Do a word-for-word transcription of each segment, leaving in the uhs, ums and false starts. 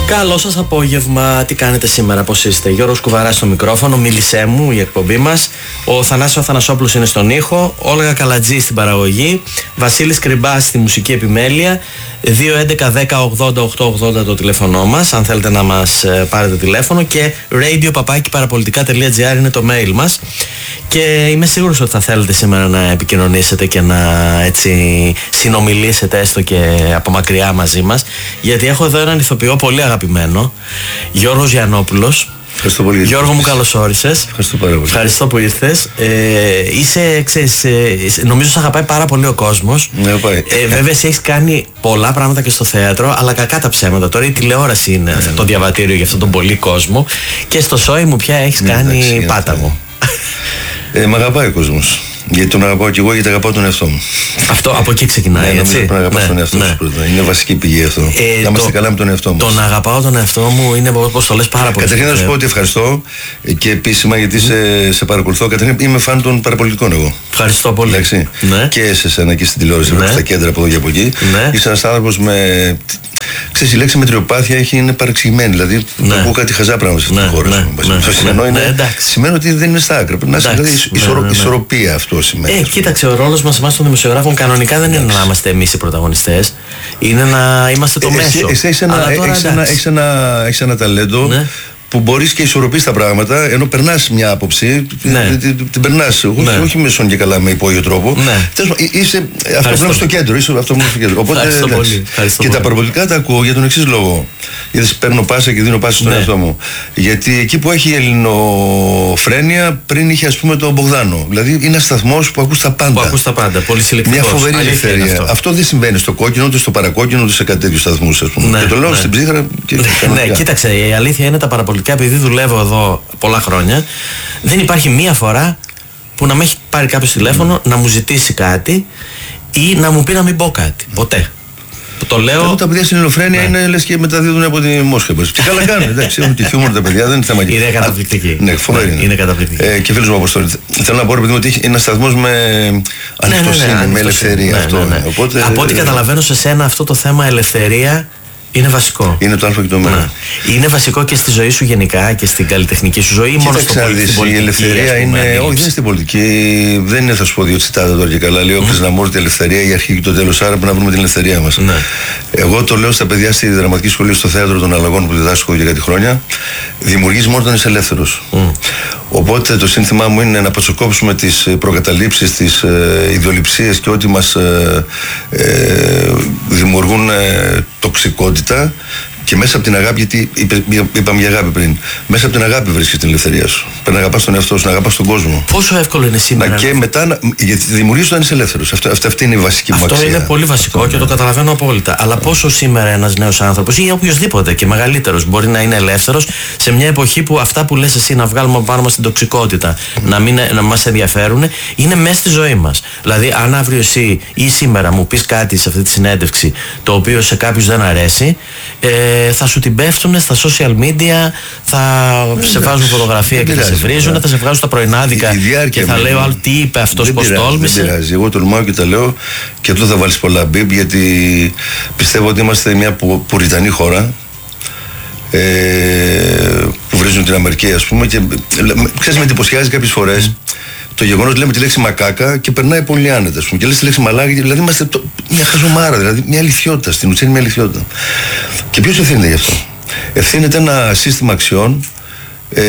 Καλό σας απόγευμα, τι κάνετε σήμερα, πώς είστε? Γιώργος Κουβαράς στο μικρόφωνο, μίλησέ μου η εκπομπή μας. Ο Θανάσης Αθανασόπουλος είναι στον ήχο, Όλγα Καλατζή στην παραγωγή, Βασίλης Κρυμπάς στη μουσική επιμέλεια. Δύο έντεκα δέκα ογδόντα οκτώ ογδόντα το τηλέφωνο μας, αν θέλετε να μας πάρετε τηλέφωνο, και radio παπάκι παραπολιτικά τελεία τζι άρ είναι το mail μας. Και είμαι σίγουρος ότι θα θέλετε σήμερα να επικοινωνήσετε και να έτσι συνομιλήσετε έστω και από μακριά μαζί μας, γιατί έχω εδώ έναν ηθοποιό πολύ αγαπημένο, Γιώργος Γιαννόπουλος. Ευχαριστώ πολύ. Γιώργο μου, καλώς όρισες. Ευχαριστώ πάρα πολύ. Ευχαριστώ που ήρθες. Ε, είσαι, ξέρεις, ε, νομίζω σε αγαπάει πάρα πολύ ο κόσμος. Ναι, πάει. Ε, βέβαια, εσύ έχεις κάνει πολλά πράγματα και στο θέατρο, αλλά κακά τα ψέματα. Τώρα η τηλεόραση είναι ναι, το διαβατήριο για αυτόν τον πολύ κόσμο. Και στο σόι μου πια έχεις ναι, κάνει εντάξει, πάταγο. Ε, μ' αγαπάει ο κόσμος. Γιατί τον αγαπάω και εγώ, γιατί αγαπάω τον εαυτό μου. Αυτό από εκεί ξεκινάει. Ναι, έτσι. Πρέπει να αγαπάς ναι, τον εαυτό ναι. σου πρώτα. Είναι βασική πηγή αυτό. Ε, να είμαστε το, καλά με τον εαυτό μας. Τον αγαπάω τον εαυτό μου είναι, όπως το λες, πάρα πολύ. Καταρχήν να σου πω ότι ευχαριστώ και επίσημα γιατί mm. σε, σε παρακολουθώ. Καταρχήν είμαι φαν των παραπολιτικών εγώ. Ευχαριστώ πολύ. Ναι. Και σε εσένα και στην τηλεόραση, ναι. στα κέντρα από εδώ και από εκεί. Ναι. Είσαι ένας άνθρωπος με. Ξέρεις, η λέξη μετριοπάθεια έχει, είναι παρεξηγημένη. Δηλαδή, ναι. ακούω κάτι χαζά πράγματα σε αυτήν την χώρα. Σημαίνει ότι δεν είναι στα άκρα. Πρέπει να είναι ισορροπία αυτό σημαίνει. Ε, κοίταξε, ο ρόλος μας εμάς των δημοσιογράφων κανονικά δεν είναι να είμαστε εμείς οι πρωταγωνιστές. Είναι να είμαστε το μέσο. Εσύ έχεις ένα ταλέντο που μπορείς και ισορροπείς τα πράγματα, ενώ περνάς μια άποψη, ναι. την, την περνάς, ναι. όχι με σον και καλά με υπόγειο τρόπο. Ναι. Είσαι αυτό που στο κέντρο. Είσαι αυτό που στο κέντρο. Οπότε, πολύ. και πολύ. Τα παραπολιτικά τα ακούω για τον εξής λόγο. Γιατί παίρνω πάσα και δίνω πάσα στον ναι. εαυτό μου. Γιατί εκεί που έχει η ελληνοφρένεια, πριν είχε ας πούμε τον Μπογδάνο. Δηλαδή είναι ένας σταθμός που ακούς τα πάντα. Που ακούς τα πάντα. Πολύ συλλεκτικός. Μια φοβερή ελευθερία. Αυτό. αυτό δεν συμβαίνει στο κόκκινο, ούτε στο παρακόκκινο, ούτε σε κάτι τέτοιου σταθμού. Και το λέω στην ψύχρα. Ναι, κοίταξε, η αλήθεια είναι τα παραπολιτικά. Επειδή δουλεύω εδώ πολλά χρόνια, δεν υπάρχει μία φορά που να με έχει πάρει κάποιος τηλέφωνο mm. να μου ζητήσει κάτι ή να μου πει να μην πω κάτι. Ποτέ. Το λέω. Τα παιδιά στην ελληνοφρένεια ναι. είναι λες και μεταδίδουν από τη Μόσχα. Και καλά κάνουν. Εντάξει, έχουν τη χιούμορ τα παιδιά, δεν είναι θέμα. Είναι καταπληκτική. Ναι, φοβερή είναι. Είναι καταπληκτική. Ε, και φίλος μου Αποστόλη. Θέλω να πω, επειδή είναι ένα σταθμός με ανοιχτοσύνη, ναι, ναι, με ελευθερία. Ναι, αυτό. Ναι, ναι. Οπότε, από ό,τι καταλαβαίνω σε σένα αυτό το θέμα ελευθερία είναι βασικό. Είναι το α και το μ. Είναι βασικό και στη ζωή σου γενικά και στην καλλιτεχνική σου ζωή. Μόνο στην πολιτική. Η ελευθερία είναι. Όχι, δεν είναι στην πολιτική. Δεν είναι, θα σου πω δύο τσιτάτα τώρα και καλά. Λέει ο Κρυσναμόρ, τη ελευθερία, η αρχή και το τέλος. Άρα πρέπει να βρούμε την ελευθερία μας. Ναι. Εγώ το λέω στα παιδιά στη δραματική σχολή, στο θέατρο των αλλαγών που διδάσκω για κάτι χρόνια. Δημιουργείς μόνο όταν είσαι ελεύθερος. Mm. Οπότε το σύνθημά μου είναι να πατσοκόψουμε τις προκαταλήψεις, τις ε, ιδεολειψίες και ό,τι μας ε, ε, δημιουργούν ε, τοξικότητα, και μέσα από την αγάπη, γιατί είπε, είπαμε για αγάπη πριν, μέσα από την αγάπη βρίσκεις την ελευθερία σου. Πρέπει να αγαπάς τον εαυτό σου, να αγαπάς τον κόσμο. Πόσο εύκολο είναι σήμερα. Να και μετά, να, γιατί δημιουργείς όταν είσαι ελεύθερος. Αυτό, αυτή, αυτή είναι η βασική μου αξία. Αυτό είναι πολύ βασικό αυτό, και ναι. το καταλαβαίνω απόλυτα. Αλλά πόσο σήμερα ένας νέος άνθρωπος ή οποιοδήποτε και μεγαλύτερος μπορεί να είναι ελεύθερος σε μια εποχή που αυτά που λες εσύ να βγάλουμε πάνω μας την τοξικότητα, mm. να, μην, να μας ενδιαφέρουν, είναι μέσα στη ζωή μας. Δηλαδή, αν αύριο εσύ ή σήμερα μου πεις κάτι σε αυτή τη συνέντευξη το οποίο σε κάποιους δεν αρέσει, ε, θα σου την πέφτουν στα social media, θα ε, σε βάζουν φωτογραφία και θα σε βρίζουν, θα σε βγάζουν τα πρωινάδικα και θα λέω άλλο τι είπε αυτός, πώς τόλμησε. Δεν πειράζει, εγώ τολμάω και τα λέω, και αυτό θα βάλεις πολλά μπιπ, γιατί πιστεύω ότι είμαστε μια που, πουριτανή χώρα, ε, που βρίζουν την Αμερική ας πούμε, και ξέρεις, με εντυπωσιάζει κάποιες φορές mm. το γεγονός ότι λέμε τη λέξη μακάκα και περνάει πολύ άνετα, ας πούμε, και λες τη λέξη μαλάκα, δηλαδή είμαστε το, μια χαζομάρα, δηλαδή μια αληθιότητα, στην ουσία είναι μια αληθιότητα. Και ποιος ευθύνεται γι' αυτό? Ευθύνεται ένα σύστημα αξιών. Ε,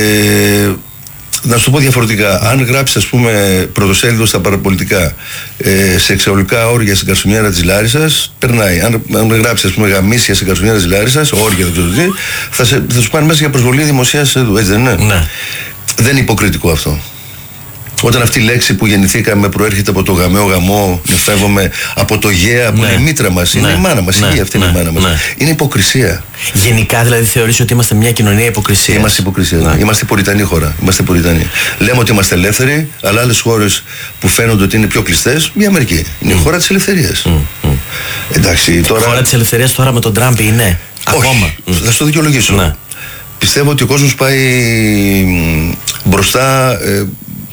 να σου το πω διαφορετικά, αν γράψεις ας πούμε πρωτοσέλιδο στα παραπολιτικά ε, σε εξαολικά όρια στην Καρσουνιέρα της Λάρισσας, περνάει. Αν, αν γράψεις ας πούμε γαμίσια στην Καρσουνιέρα της Λάρισσας, όρια δεν ξέρω τι, θα, σε, θα σου πάνε μέσα για προσβολή δημοσίας εδώ, έτσι δεν είναι? Ναι. Δεν είναι υποκριτικό αυτό? Όταν αυτή η λέξη που γεννηθήκαμε προέρχεται από το γαμαίο γαμό, νεφεύομαι από το γέα που ναι. είναι η μήτρα μας, είναι ναι. η μάνα μας, ναι. η γέα αυτή ναι. είναι η μάνα μας. Ναι. Είναι υποκρισία. Γενικά δηλαδή θεωρείς ότι είμαστε μια κοινωνία υποκρισίας? Είμαστε υποκρισία. Ναι. Είμαστε πουριτανή χώρα. Είμαστε πουριτανή. Λέμε ότι είμαστε ελεύθεροι, αλλά άλλες χώρες που φαίνονται ότι είναι πιο κλειστές, η Αμερική είναι mm. η χώρα της ελευθερίας. Mm. Mm. Εντάξει, τώρα... Η χώρα της ελευθερίας τώρα με τον Τραμπ είναι? Όχι. Ακόμα. Mm. Θα σου το δικαιολογήσω. Ναι. Πιστεύω ότι ο κόσμος πάει μπροστά. Ε,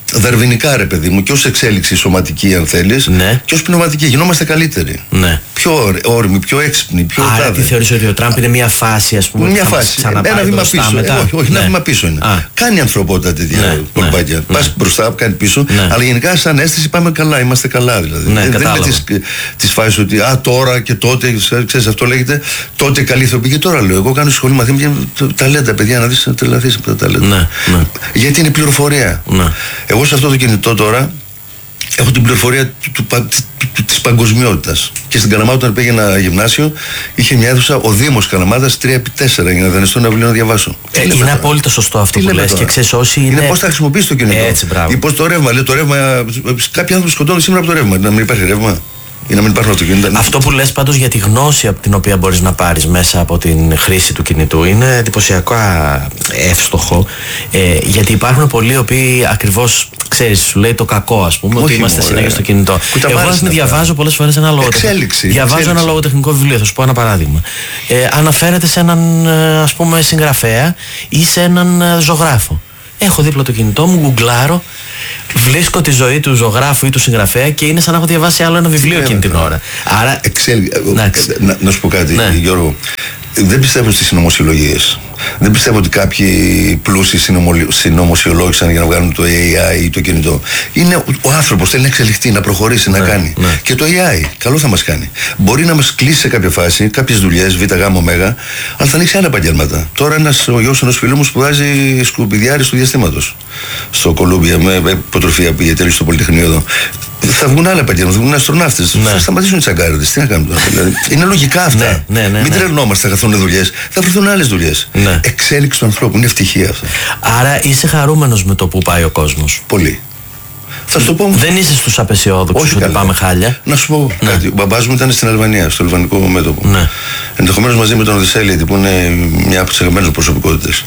δαρβηνικά, ρε παιδί μου, και ως εξέλιξη σωματική, αν θέλεις, ναι. και ως πνευματική. Γινόμαστε καλύτεροι. Ναι. Πιο όρμοι, πιο έξυπνοι, πιο Άρα τάδε. τι θεωρείς ότι ο Τραμπ είναι μια φάση, ας πούμε, μια φάση. Ένα βήμα πίσω. Μετά. Ε, όχι, όχι ναι. ένα βήμα πίσω είναι. Α. Κάνει η ανθρωπότητα τέτοια ναι, κολπάκια. Ναι. Πας μπροστά, κάνει πίσω. Ναι. Αλλά γενικά, σαν αίσθηση, πάμε καλά. Είμαστε καλά δηλαδή. Ναι, δεν είναι τη φάση ότι α, τώρα και τότε, ξέρεις, αυτό λέγεται τότε καλή ηθοποιή. Και τώρα λέω, εγώ κάνω σχολή μαθήματα ταλέντα, παιδιά, να δεις να τρελαθείς από τα ταλέντα. Ναι, ναι. Γιατί είναι πληροφορία. Ναι. Εγώ σε αυτό το κινητό τώρα έχω την πληροφορία του, του, του, του, της παγκοσμιότητας. Και στην Καλαμάτα, όταν πήγαινα γυμνάσιο, είχε μια αίθουσα ο Δήμος Καλαμάτας τρία επί τέσσερα για να δανειστώ ένα βιβλίο να διαβάσω. Ε, είναι τώρα. Απόλυτα σωστό αυτό τι που λες. Και ξέρεις, όσοι είναι. Είναι πώς θα χρησιμοποιήσει το κινητό. Έτσι, μπράβο. Ή πώς το ρεύμα. Λέει το ρεύμα. Κάποιοι άνθρωποι σκοτώνουν σήμερα από το ρεύμα. Να μην υπάρχει ρεύμα. Ή να μην υπάρχουν αυτοκίνητα. Αυτό που λες πάντως για τη γνώση από την οποία μπορείς να πάρεις μέσα από την χρήση του κινητού είναι εντυπωσιακά εύστοχο. Ε, γιατί υπάρχουν πολλοί οι οποίοι ακριβώς, ξέρεις, σου λέει το κακό, ας πούμε, όχι ότι είμαστε συνέχεια στο κινητό. Εγώ ας με διαβάζω πολλές φορές ένα λογοτεχνικό. Διαβάζω εξέλιξη. ένα λογοτεχνικό βιβλίο, θα σου πω ένα παράδειγμα. Ε, αναφέρεται σε έναν, ας πούμε, συγγραφέα ή σε έναν ζωγράφο. Έχω δίπλα το κινητό μου, γκουγκλάρω, βρίσκω τη ζωή του ζωγράφου ή του συγγραφέα και είναι σαν να έχω διαβάσει άλλο ένα βιβλίο εκείνη την ώρα. Άρα. Εξέλ... να, να, να σου πω κάτι, ναι. Γιώργο. Δεν πιστεύω στις συνωμοσιολογίες. Δεν πιστεύω ότι κάποιοι πλούσιοι συνωμοσιολόγησαν για να βγάλουν το έι άι ή το κινητό. Είναι ο άνθρωπος θέλει να εξελιχθεί, να προχωρήσει, να ναι, κάνει. Ναι. Και το έι άι καλό θα μας κάνει. Μπορεί να μας κλείσει σε κάποια φάση, κάποιες δουλειές, β, γ, ω, αλλά θα ανοίξει άλλα επαγγέλματα. Τώρα ένας, ο γιος ενός φίλου μου σπουδάζει σκουπιδιάρης του διαστήματος. Στο Κολούμπια, με υποτροφία πήγε, τέλειωσε στο Πολυτεχνείο εδώ. Θα βγουν άλλα επαγγέλματα, θα βγουν αστροναύτες. Ναι. Θα σταματήσουν οι τσαγκάριδες. Τι να κάνουμε τώρα. Δηλαδή. Είναι λογικά αυτά. Ναι, ναι, ναι, Μην ναι. τρελνόμαστε, θα χαθούν δουλειές. Θα βρεθούν άλλες δουλειές. Ναι. Εξέλιξη του ανθρώπου. Είναι ευτυχία αυτό. Άρα είσαι χαρούμενος με το που πάει ο κόσμος. Πολύ. Θα σου το πω. Δεν είσαι στους απεσιόδοξους ότι πάμε χάλια. Να σου πω ναι. κάτι. Ο μπαμπάς μου ήταν στην Αλβανία, στο αλβανικό μέτωπο. Ναι. Ενδεχομένως μαζί με τον Οδυσσέλη, που είναι μια από τις αγαπημένες προσωπικότητες.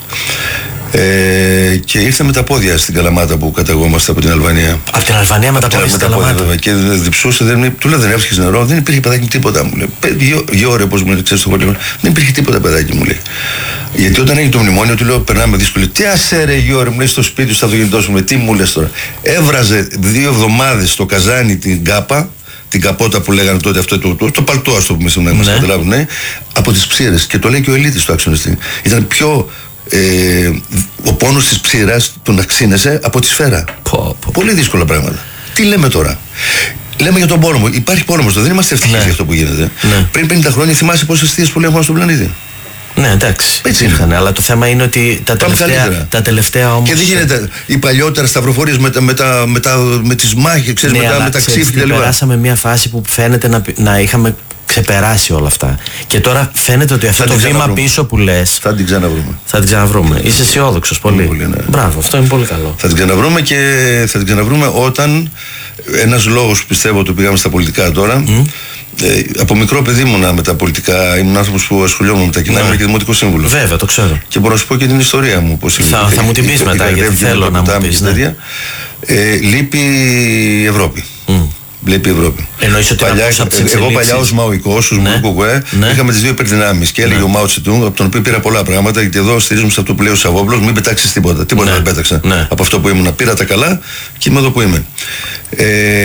Ε, και ήρθε με τα πόδια στην Καλαμάτα που καταγόμαστε από την Αλβανία. Από την Αλβανία με τα πόδια στην Καλαμάτα. Βέβαια. Και διψούσε, δεν, του λέω δεν έβρισκες νερό, δεν υπήρχε παιδάκι μου τίποτα. Μου λέει. Δύο ώρες όπως μου λέει, ξέρεις, στο χωριό, δεν υπήρχε τίποτα παιδάκι μου λέει. Γιατί όταν έγινε το μνημόνιο, του λέω περνάμε δύσκολο. Τι άσε ρε Γιώρε, μου λέει στο σπίτι του, στο αυτοκίνητό σου, τι μου λες τώρα. Έβραζε δύο εβδομάδες στο καζάνι την κάπα. Την καπότα που λέγανε τότε, αυτό το, το, το παλτό, α το πούμε, να μας καταλάβουν, ναι, από τις ψήρες. Και το λέει και ο Ελίτης του άξονιστη. Ήταν πιο. Ε, ο πόνος της ψήρας τον αξίνεσε από τη σφαίρα. Πω, πω. Πολύ δύσκολα πράγματα. Τι λέμε τώρα. Λέμε για τον πόλεμο. Υπάρχει πόλεμος τώρα. Δεν είμαστε ευτυχείς ναι. για αυτό που γίνεται. Ναι. Πριν πενήντα χρόνια θυμάσαι πόσες θείες πολέμου έχουμε στον πλανήτη. Ναι, εντάξει. Έτσι είχαν, αλλά το θέμα είναι ότι τα τελευταία, τα τελευταία όμως. Και δεν γίνεται οι παλιότερα σταυροφορίες με, με, με, με τις μάχες, ξέρεις, ναι, με, τα, με τα ξύφη κτλ. Περάσαμε μια φάση που φαίνεται να, να είχαμε ξεπεράσει όλα αυτά. Και τώρα φαίνεται ότι αυτό το βήμα πίσω που λες. Θα την ξαναβρούμε. Θα την ξαναβρούμε. Είσαι αισιόδοξος πολύ. πολύ ναι. Μπράβο, αυτό είναι πολύ καλό. Θα την ξαναβρούμε και θα την ξαναβρούμε όταν ένας λόγος που πιστεύω ότι πήγαμε στα πολιτικά τώρα. Mm. Ε, από μικρό παιδί ήμουνα με τα πολιτικά, ήμουν άνθρωπος που ασχολιόμουν με τα κοινά, ήμουν και δημοτικό σύμβουλο. Βέβαια, το ξέρω. Και μπορώ να σου πω και την ιστορία μου. Πώς θα, θα, θα μου την πεις μετά, γιατί θέλω να μου πεις. Ναι. Ε, λείπει η Ευρώπη. Mm. Βλέπει η Ευρώπη. Εννοείς ότι παλιά, εγώ παλιά ως Μαοϊκός, ως ναι, Μουκουκουέ, ναι. είχαμε τις δύο υπερδυνάμεις. Και έλεγε ναι. ο Μάο Τσετούγκ, από τον οποίο πήρα πολλά πράγματα, γιατί εδώ στηρίζουμε σε αυτό που λέει ο Σαββόπουλος, μην πετάξεις τίποτα. Τίποτα ναι. δεν πέταξα. Ναι. Από αυτό που ήμουν. Πήρα τα καλά και είμαι εδώ που είμαι. Ε,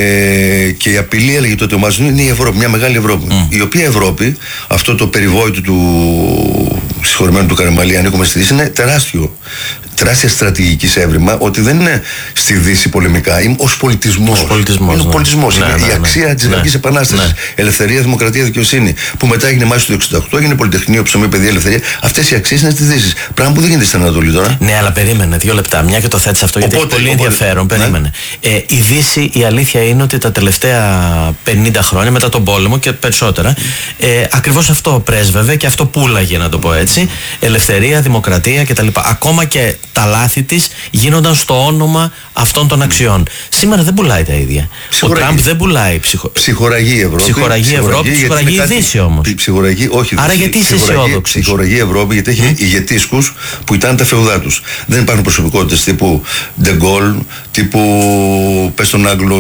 και η απειλή, έλεγε τότε ο Μάο Τσετούγκ, είναι η Ευρώπη, μια μεγάλη Ευρώπη. Mm. Η οποία Ευρώπη, αυτό το περιβόητο του συγχωρημένου του Καραμαλή, ανήκουμε στη Δύση, είναι τεράστιο. Τεράστια στρατηγική έβριμα, ότι δεν είναι στη Δύση πολεμικά, είναι ως πολιτισμός. πολιτισμός είναι ο ναι. πολιτισμός. Ναι, είναι ναι, η αξία ναι, της Ελληνικής ναι, Επανάστασης. Ναι. Ελευθερία, δημοκρατία, δικαιοσύνη. Που μετά έγινε Μάης του εξήντα οκτώ, έγινε Πολυτεχνείο, ψωμί, παιδεία, ελευθερία. Αυτές οι αξίες είναι στη Δύση. Πράγμα που δεν γίνεται στην Ανατολή τώρα. Ναι, αλλά περίμενε δύο λεπτά. Μια και το θέτεις αυτό, γιατί οπότε, έχει πολύ οπότε, ενδιαφέρον. Ναι. Περίμενε. Ε, η Δύση, η αλήθεια είναι ότι τα τελευταία πενήντα χρόνια, μετά τον πόλεμο και περισσότερα, ε, ακριβώς αυτό πρέσβευε και αυτό πούλαγε, να το πω έτσι. Ελευθερία, δημοκρατία κτλ. Ακόμα και τα λάθη της γίνονταν στο όνομα αυτών των αξιών. Mm. Σήμερα δεν πουλάει τα ίδια. Ψυχοραγή. Ο Τραμπ δεν πουλάει ψυχο... ψυχοραγή Ευρώπη. Ψυχοραγή Ευρώπη, ψυχοραγή Δύση όμως. Ψυχοραγή, όχι. Άρα Δύση. γιατί είσαι αισιόδοξος. Ψυχοραγή Ευρώπη, γιατί έχει mm. ηγετήσκους που ήταν τα φεουδά τους. Δεν υπάρχουν προσωπικότητες τύπου Ντεγκόλ, τύπου πες τον Άγγλο,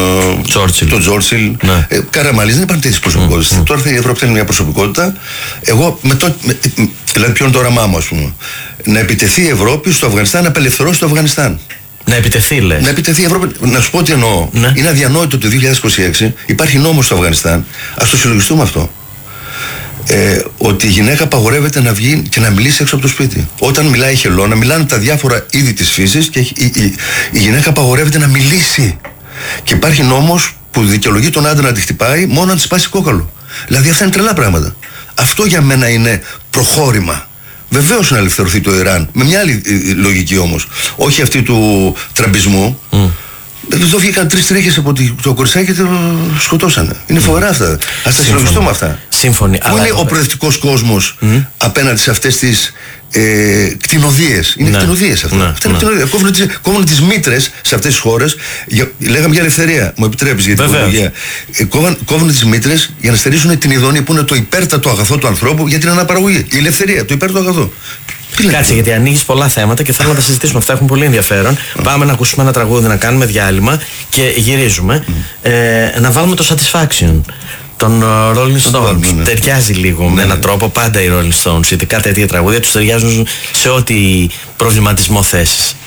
τον Τζόρτσιλ. Ναι. Ε, Καραμαλής, δεν υπάρχουν τέτοιες προσωπικότητες. Mm. Τώρα η Ευρώπη θέλει μια προσωπικότητα. Εγώ με το. Με, δηλαδή, ποιο είναι το όραμά μου, ας πούμε. Να επιτεθεί η Ευρώπη στο Αφγανιστάν, να απελευθερώσει το Αφγανιστάν. Να επιτεθεί, λες. Να επιτεθεί η Ευρώπη. Να σου πω τι εννοώ. Ναι. Είναι αδιανόητο το δύο χιλιάδες είκοσι έξι, υπάρχει νόμος στο Αφγανιστάν. Ας το συλλογιστούμε αυτό. Ε, ότι η γυναίκα απαγορεύεται να βγει και να μιλήσει έξω από το σπίτι. Όταν μιλάει η χελώνα, μιλάνε τα διάφορα είδη της φύσης και η, η, η, η γυναίκα απαγορεύεται να μιλήσει. Και υπάρχει νόμος που δικαιολογεί τον άντρα να τη χτυπάει μόνο να τη σπάσει κόκαλο. Δηλαδή αυτά είναι τρελά πράγματα. Αυτό για μένα είναι προχώρημα. Βεβαίως να ελευθερωθεί το Ιράν, με μια άλλη λογική όμως. Όχι αυτή του τραμπισμού. Mm. Εδώ βγήκαν τρεις τρίχες από το κοριτσάκι και το σκοτώσανε. Είναι φοβερά αυτά. Ας τα συλλογιστούμε αυτά. Σύμφωνοι. Πού είναι ο προοδευτικός κόσμος mm. απέναντι σε αυτές τις ε, κτηνοδίες. Είναι ναι. κτηνοδίες αυτά. Ναι. Αυτά είναι ναι. κτηνοδίες. Κόβουν τις, κόβουν τις μήτρες σε αυτές τις χώρες. Για, λέγαμε για ελευθερία. Μου επιτρέπεις για την οικολογία. Ε, κόβουν, κόβουν τις μήτρες για να στερήσουν την ειδονή που είναι το υπέρτατο αγαθό του ανθρώπου για την αναπαραγωγή. Η ελευθερία, το υπέρτατο αγαθό. Κάτσε, γιατί ανοίγεις πολλά θέματα και θέλω να τα συζητήσουμε. Αυτά έχουν πολύ ενδιαφέρον. Mm. Πάμε να ακούσουμε ένα τραγούδι, να κάνουμε διάλειμμα και γυρίζουμε. Mm. Ε, να βάλουμε το Satisfaction των uh, Rolling Stones. Mm, ναι. Ταιριάζει λίγο mm, με έναν τρόπο πάντα οι Rolling Stones. Ειδικά τέτοια τραγούδια τους ταιριάζουν σε ό,τι προβληματισμό θέσεις.